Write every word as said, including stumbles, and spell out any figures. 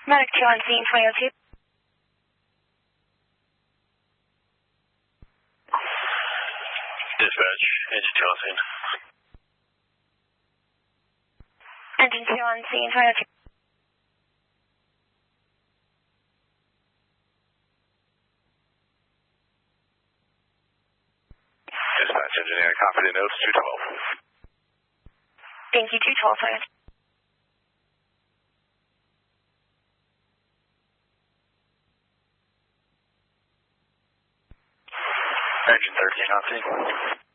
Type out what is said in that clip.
Medic two on scene, twenty oh two. Dispatch, engine two on scene. Engine two on scene, twenty oh two. Dispatch, engineer, copy the notes, two twelve. Thank you, two twelve, twenty oh two. Engine thirteen on scene.